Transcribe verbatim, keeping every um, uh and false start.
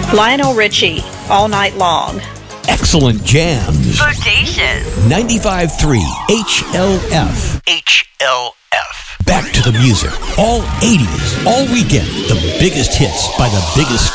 Lionel Richie, All Night Long. Excellent jams. Bodacious. ninety-five point three H L F. H L F. Back to the music. All eighties. All weekend. The biggest hits by the biggest